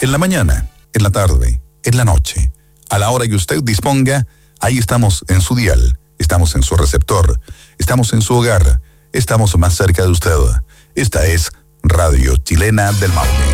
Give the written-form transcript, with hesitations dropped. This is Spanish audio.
En la mañana, en la tarde, en la noche, a la hora que usted disponga, ahí estamos en su dial, estamos en su receptor, estamos en su hogar, estamos más cerca de usted. Esta es Radio Chilena del Maule.